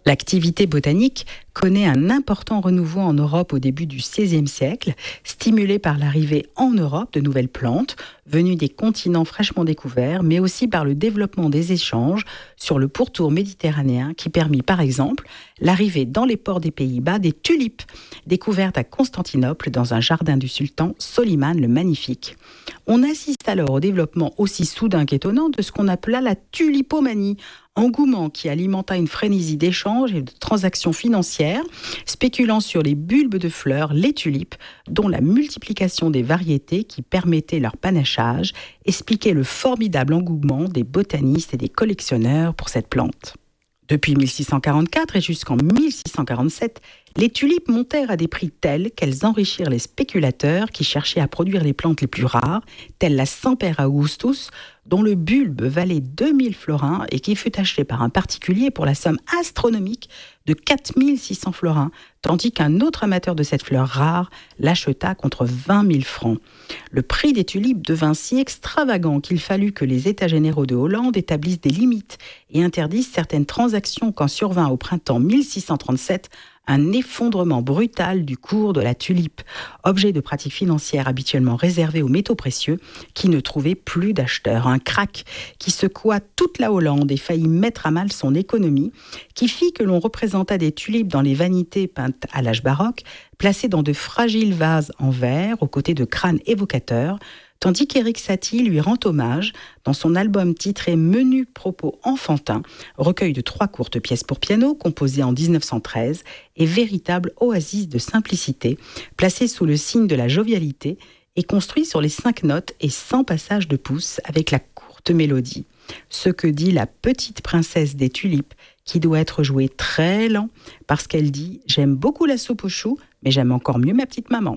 L'activité botanique connaît un important renouveau en Europe au début du XVIe siècle, stimulée par l'arrivée en Europe de nouvelles plantes venues des continents fraîchement découverts, mais aussi par le développement des échanges sur le pourtour méditerranéen qui permit par exemple l'arrivée dans les ports des Pays-Bas des tulipes, découvertes à Constantinople dans un jardin du sultan Soliman le Magnifique. On assiste alors au développement aussi soudain qu'étonnant de ce qu'on appela la tulipomanie, engouement qui alimenta une frénésie d'échanges et de transactions financières, spéculant sur les bulbes de fleurs, les tulipes, dont la multiplication des variétés qui permettait leur panachage expliquait le formidable engouement des botanistes et des collectionneurs pour cette plante. Depuis 1644 et jusqu'en 1647, les tulipes montèrent à des prix tels qu'elles enrichirent les spéculateurs qui cherchaient à produire les plantes les plus rares, telles la Semper Augustus, dont le bulbe valait 2000 florins et qui fut acheté par un particulier pour la somme astronomique de 4600 florins, tandis qu'un autre amateur de cette fleur rare l'acheta contre 20 000 francs. Le prix des tulipes devint si extravagant qu'il fallut que les États généraux de Hollande établissent des limites et interdisent certaines transactions quand survint au printemps 1637 un effondrement brutal du cours de la tulipe, objet de pratique financière habituellement réservé aux métaux précieux, qui ne trouvait plus d'acheteurs. Un krach qui secoua toute la Hollande et faillit mettre à mal son économie, qui fit que l'on représenta des tulipes dans les vanités peintes à l'âge baroque, placées dans de fragiles vases en verre, aux côtés de crânes évocateurs, tandis qu'Éric Satie lui rend hommage dans son album titré Menu propos enfantins, recueil de 3 courtes pièces pour piano composées en 1913 et véritable oasis de simplicité, placé sous le signe de la jovialité et construit sur les 5 notes et 100 passages de pouce avec la courte mélodie. Ce que dit la petite princesse des tulipes qui doit être jouée très lent parce qu'elle dit « J'aime beaucoup la soupe aux choux, mais j'aime encore mieux ma petite maman ».